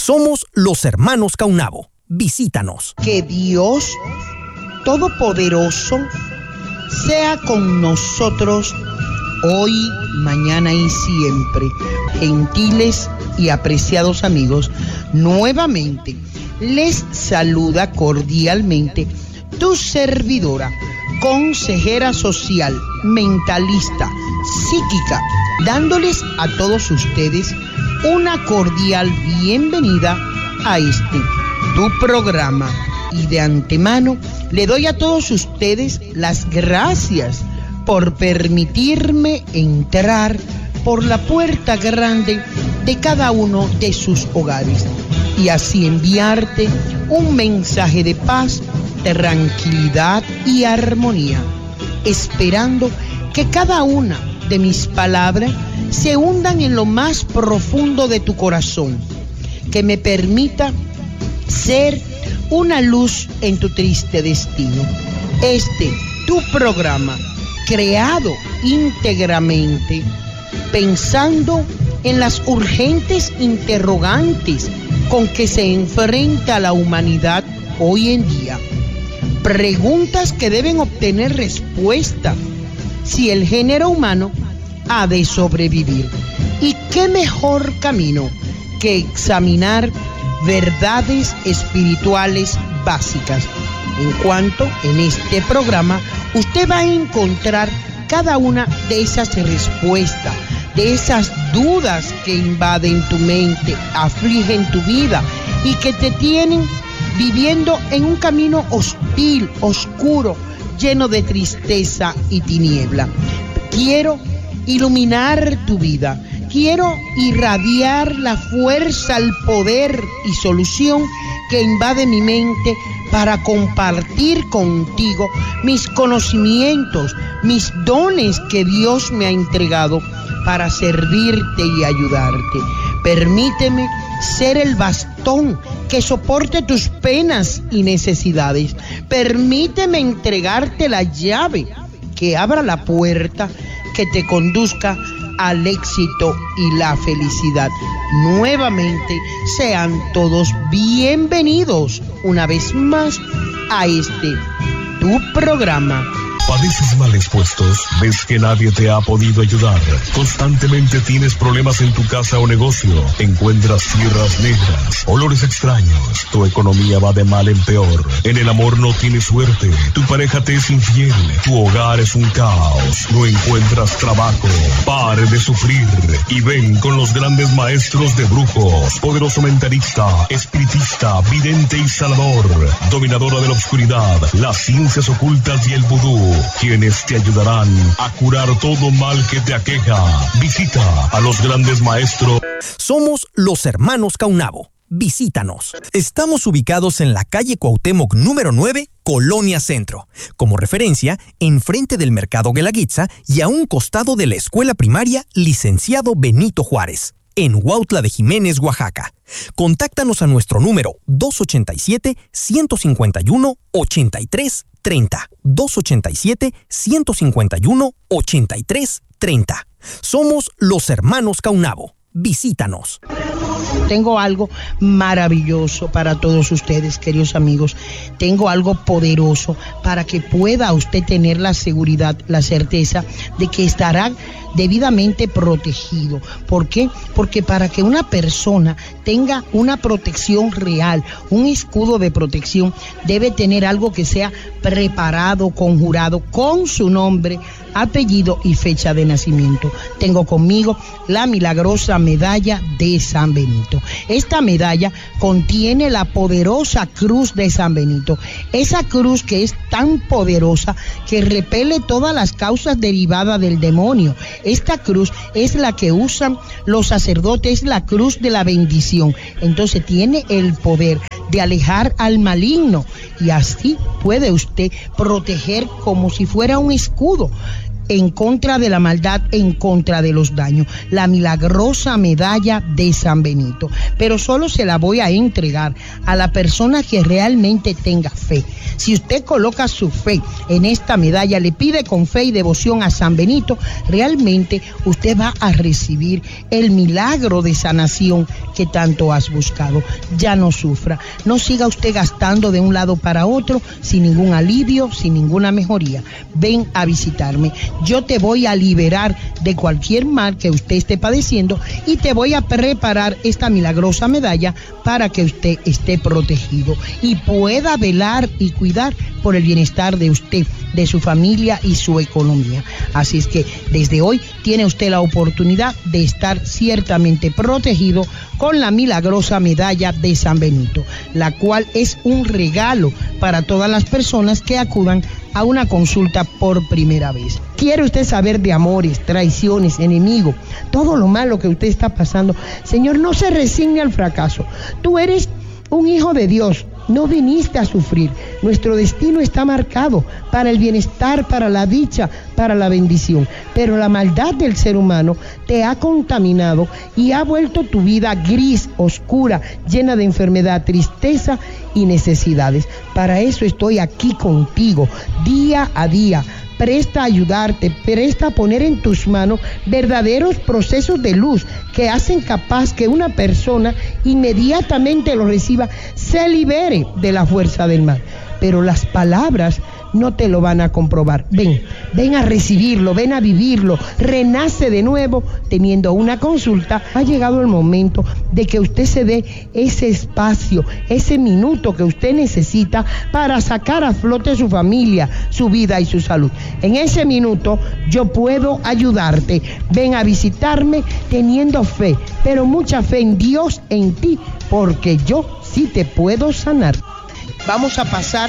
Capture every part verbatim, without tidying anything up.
Somos los hermanos Caunabo. Visítanos. Que Dios Todopoderoso sea con nosotros hoy, mañana y siempre. Gentiles y apreciados amigos, nuevamente les saluda cordialmente tu servidora, consejera social, mentalista, psíquica, dándoles a todos ustedes una cordial bienvenida a este, tu programa. Y de antemano le doy a todos ustedes las gracias por permitirme entrar por la puerta grande de cada uno de sus hogares y así enviarte un mensaje de paz, tranquilidad y armonía, esperando que cada una de mis palabras se hundan en lo más profundo de tu corazón, que me permita ser una luz en tu triste destino. Este, tu programa, creado íntegramente pensando en las urgentes interrogantes con que se enfrenta la humanidad hoy en día. Preguntas que deben obtener respuesta si el género humano ha de sobrevivir. ¿Y qué mejor camino que examinar verdades espirituales básicas? En cuanto en este programa usted va a encontrar cada una de esas respuestas, de esas dudas que invaden tu mente, afligen tu vida y que te tienen viviendo en un camino hostil, oscuro, lleno de tristeza y tiniebla. Quiero iluminar tu vida, quiero irradiar la fuerza, el poder y solución que invade mi mente para compartir contigo mis conocimientos, mis dones que Dios me ha entregado para servirte y ayudarte. Permíteme ser el bastón que soporte tus penas y necesidades. Permíteme entregarte la llave que abra la puerta que te conduzca al éxito y la felicidad. Nuevamente, sean todos bienvenidos una vez más a este, tu programa. ¿Padeces mal expuestos? ¿Ves que nadie te ha podido ayudar? ¿Constantemente tienes problemas en tu casa o negocio? ¿Encuentras tierras negras, olores extraños? ¿Tu economía va de mal en peor? ¿En el amor no tienes suerte? ¿Tu pareja te es infiel? ¿Tu hogar es un caos? ¿No encuentras trabajo? Pare de sufrir y ven con los grandes maestros de brujos, poderoso mentalista, espiritista, vidente y sanador, dominadora de la oscuridad, las ciencias ocultas y el vudú, quienes te ayudarán a curar todo mal que te aqueja. Visita a los grandes maestros. Somos los hermanos Caunabo. Visítanos. Estamos ubicados en la calle Cuauhtémoc número nueve, Colonia Centro. Como referencia, enfrente del Mercado Guelaguetza y a un costado de la escuela primaria Licenciado Benito Juárez, en Huautla de Jiménez, Oaxaca. Contáctanos a nuestro número dos ochenta y siete, ciento cincuenta y uno, ochenta y tres treinta. dos ochenta y siete, ciento cincuenta y uno, ochenta y tres treinta. Somos los hermanos Caunabo. Visítanos. Tengo algo maravilloso para todos ustedes, queridos amigos. Tengo algo poderoso para que pueda usted tener la seguridad, la certeza de que estará debidamente protegido. ¿Por qué? Porque para que una persona tenga una protección real, un escudo de protección, debe tener algo que sea preparado, conjurado con su nombre, apellido y fecha de nacimiento. Tengo conmigo la milagrosa medalla de San Benito. Esta medalla contiene la poderosa cruz de San Benito. Esa cruz que es tan poderosa que repele todas las causas derivadas del demonio. Esta cruz es la que usan los sacerdotes, es la cruz de la bendición. Entonces tiene el poder de alejar al maligno y así puede usted proteger como si fuera un escudo. en contra de la maldad, en contra de los daños. La milagrosa medalla de San Benito. Pero solo se la voy a entregar a la persona que realmente tenga fe. Si usted coloca su fe en esta medalla, le pide con fe y devoción a San Benito, realmente usted va a recibir el milagro de sanación que tanto has buscado. Ya no sufra, no siga usted gastando de un lado para otro sin ningún alivio, sin ninguna mejoría. Ven a visitarme, yo te voy a liberar de cualquier mal que usted esté padeciendo y te voy a preparar esta milagrosa medalla para que usted esté protegido y pueda velar y cuidar por el bienestar de usted, de su familia y su economía. Así es que desde hoy tiene usted la oportunidad de estar ciertamente protegido con la milagrosa medalla de San Benito, la cual es un regalo para todas las personas que acudan a una consulta por primera vez. ¿Quiere usted saber de amores, traiciones, enemigos, todo lo malo que usted está pasando? Señor, no se resigne al fracaso. Tú eres un hijo de Dios. No viniste a sufrir. Nuestro destino está marcado para el bienestar, para la dicha, para la bendición. Pero la maldad del ser humano te ha contaminado y ha vuelto tu vida gris, oscura, llena de enfermedad, tristeza y necesidades. Para eso estoy aquí contigo, día a día. Presta a ayudarte, presta a poner en tus manos verdaderos procesos de luz que hacen capaz que una persona inmediatamente lo reciba, se libere de la fuerza del mal. Pero las palabras no te lo van a comprobar. Ven, ven a recibirlo, ven a vivirlo, renace de nuevo teniendo una consulta. Ha llegado el momento de que usted se dé ese espacio, ese minuto que usted necesita para sacar a flote su familia, su vida y su salud. En ese minuto yo puedo ayudarte. Ven a visitarme teniendo fe, pero mucha fe en Dios, en ti, porque yo sí te puedo sanar. Vamos a pasar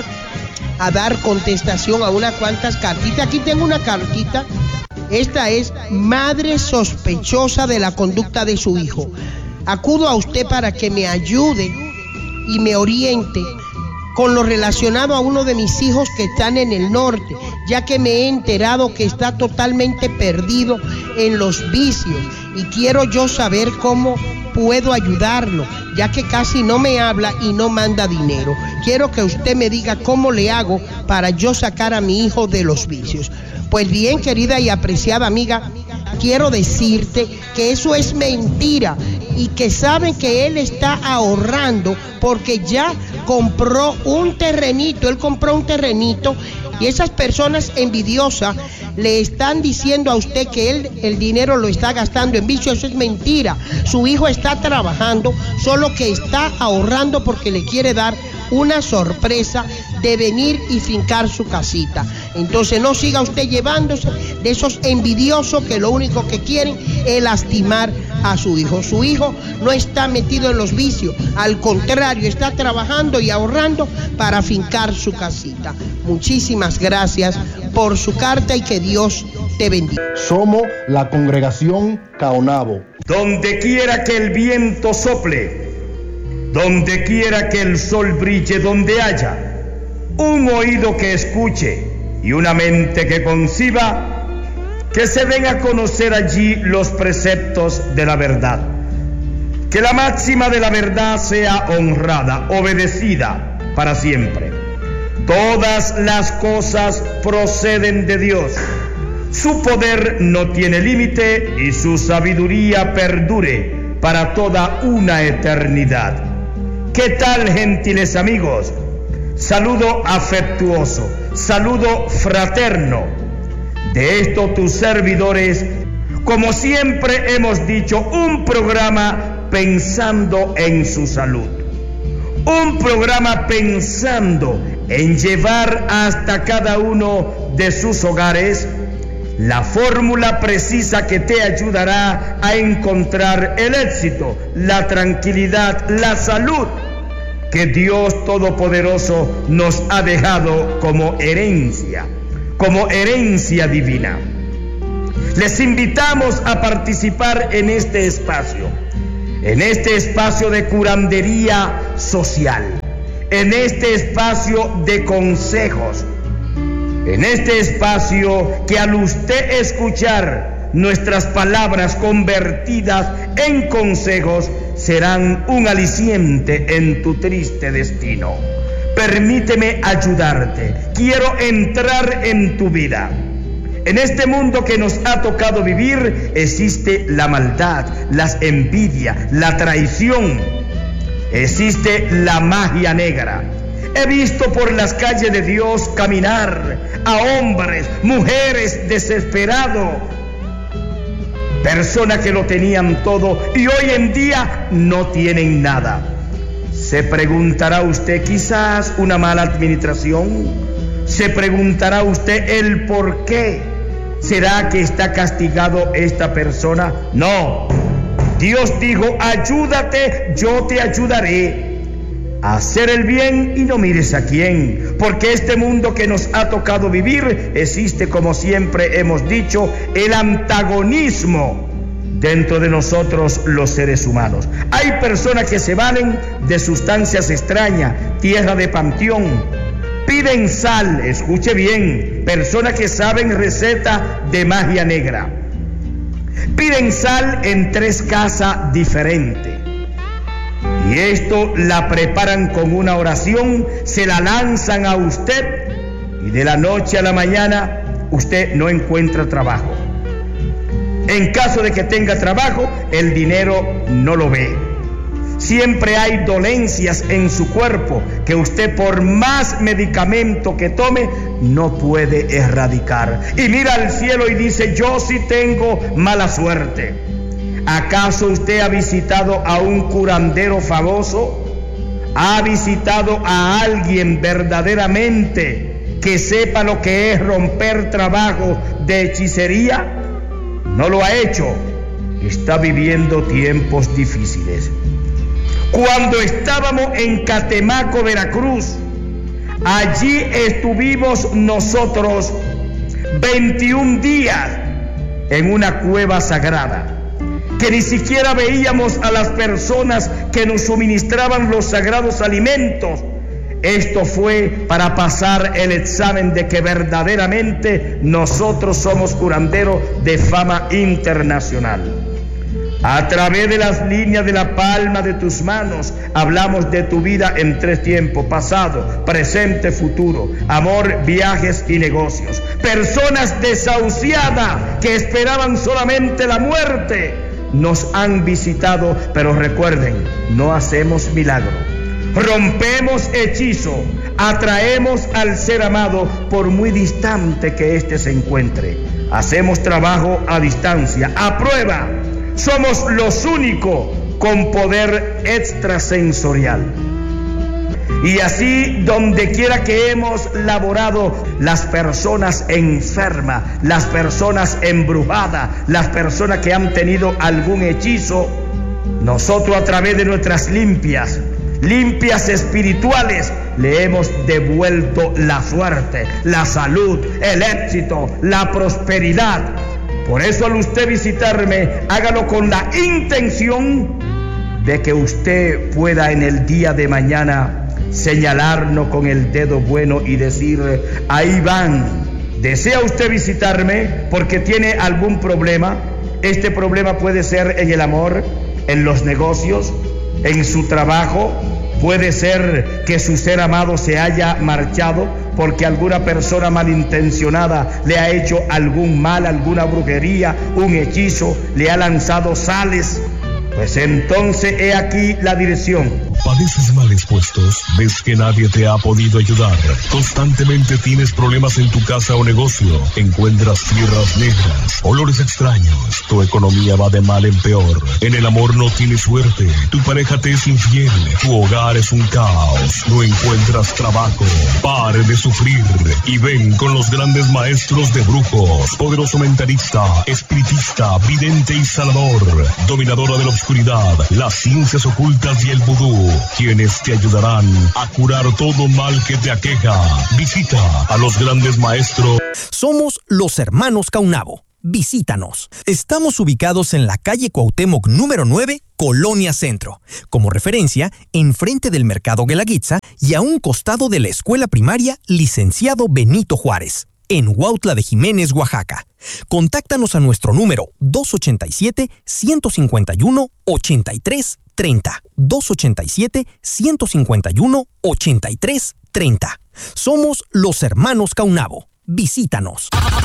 a dar contestación a unas cuantas cartitas. Aquí tengo una cartita. Esta es: madre sospechosa de la conducta de su hijo. Acudo a usted para que me ayude y me oriente con lo relacionado a uno de mis hijos que están en el norte, ya que me he enterado que está totalmente perdido en los vicios y quiero yo saber cómo puedo ayudarlo, ya que casi no me habla y no manda dinero. Quiero que usted me diga cómo le hago para yo sacar a mi hijo de los vicios. Pues bien, querida y apreciada amiga, quiero decirte que eso es mentira y que saben que él está ahorrando porque ya compró un terrenito, él compró un terrenito y esas personas envidiosas le están diciendo a usted que él el dinero lo está gastando en vicio. Eso es mentira. Su hijo está trabajando, solo que está ahorrando porque le quiere dar una sorpresa de venir y fincar su casita. Entonces no siga usted llevándose de esos envidiosos que lo único que quieren es lastimar a su hijo. Su hijo no está metido en los vicios, al contrario, está trabajando y ahorrando para fincar su casita. Muchísimas gracias por su carta y que Dios te bendiga. Somos la congregación Caonabo. Donde quiera que el viento sople, donde quiera que el sol brille, donde haya un oído que escuche y una mente que conciba, que se den a conocer allí los preceptos de la verdad. Que la máxima de la verdad sea honrada, obedecida para siempre. Todas las cosas proceden de Dios. Su poder no tiene límite y su sabiduría perdure para toda una eternidad. ¿Qué tal, gentiles amigos? Saludo afectuoso, saludo fraterno de estos tus servidores, como siempre hemos dicho, un programa pensando en su salud, un programa pensando en llevar hasta cada uno de sus hogares la fórmula precisa que te ayudará a encontrar el éxito, la tranquilidad, la salud que Dios Todopoderoso nos ha dejado como herencia, como herencia divina. Les invitamos a participar en este espacio, en este espacio de curandería social, en este espacio de consejos, En este espacio que al usted escuchar nuestras palabras convertidas en consejos serán un aliciente en tu triste destino. Permíteme ayudarte. Quiero entrar en tu vida. En este mundo que nos ha tocado vivir existe la maldad, las envidias, la traición. Existe la magia negra. He visto por las calles de Dios caminar a hombres, mujeres desesperados, personas que lo tenían todo y hoy en día no tienen nada. Se preguntará usted, quizás una mala administración. Se preguntará usted el por qué. ¿Será que está castigado esta persona? No. Dios dijo, ayúdate, yo te ayudaré. Hacer el bien y no mires a quién, porque este mundo que nos ha tocado vivir existe, como siempre hemos dicho, el antagonismo dentro de nosotros los seres humanos. Hay personas que se valen de sustancias extrañas, tierra de panteón, piden sal, escuche bien, personas que saben receta de magia negra, piden sal en tres casas diferentes. Y esto la preparan con una oración, se la lanzan a usted y de la noche a la mañana usted no encuentra trabajo. En caso de que tenga trabajo, el dinero no lo ve. Siempre hay dolencias en su cuerpo que usted por más medicamento que tome no puede erradicar. Y mira al cielo y dice, yo sí tengo mala suerte. ¿Acaso usted ha visitado a un curandero famoso? ¿Ha visitado a alguien verdaderamente que sepa lo que es romper trabajo de hechicería? No lo ha hecho. Está viviendo tiempos difíciles. Cuando estábamos en Catemaco, Veracruz, allí estuvimos nosotros veintiún días en una cueva sagrada, que ni siquiera veíamos a las personas que nos suministraban los sagrados alimentos. Esto fue para pasar el examen de que verdaderamente nosotros somos curanderos de fama internacional. A través de las líneas de la palma de tus manos hablamos de tu vida en tres tiempos: pasado, presente, futuro, amor, viajes y negocios. Personas desahuciadas que esperaban solamente la muerte nos han visitado, pero recuerden, no hacemos milagro. Rompemos hechizo, atraemos al ser amado por muy distante que éste se encuentre. Hacemos trabajo a distancia, a prueba. Somos los únicos con poder extrasensorial. Y así, donde quiera que hemos laborado, las personas enfermas, las personas embrujadas, las personas que han tenido algún hechizo, nosotros a través de nuestras limpias, limpias espirituales, le hemos devuelto la suerte, la salud, el éxito, la prosperidad. Por eso, al usted visitarme, hágalo con la intención de que usted pueda en el día de mañana señalarnos con el dedo bueno y decir, ahí van. ¿Desea usted visitarme porque tiene algún problema? Este problema puede ser en el amor, en los negocios, en su trabajo. Puede ser que su ser amado se haya marchado porque alguna persona malintencionada le ha hecho algún mal, alguna brujería, un hechizo, le ha lanzado sales. Pues entonces he aquí la dirección. ¿Padeces males puestos? ¿Ves que nadie te ha podido ayudar? ¿Constantemente tienes problemas en tu casa o negocio? ¿Encuentras tierras negras, olores extraños? ¿Tu economía va de mal en peor? ¿En el amor no tienes suerte? ¿Tu pareja te es infiel? ¿Tu hogar es un caos? ¿No encuentras trabajo? Pare de sufrir y ven con los grandes maestros de brujos, poderoso mentalista, espiritista, vidente y sanador, dominadora de la oscuridad, las ciencias ocultas y el vudú, quienes te ayudarán a curar todo mal que te aqueja. Visita a los grandes maestros. Somos los hermanos Caunabo. Visítanos. Estamos ubicados en la calle Cuauhtémoc número nueve, Colonia Centro. Como referencia, enfrente del Mercado Guelaguetza y a un costado de la escuela primaria Licenciado Benito Juárez. en Huautla de Jiménez, Oaxaca. Contáctanos a nuestro número dos ocho siete, uno cinco uno, ocho tres tres cero. dos ocho siete, uno cinco uno, ocho tres tres cero. Somos los hermanos Caunabo. Visítanos.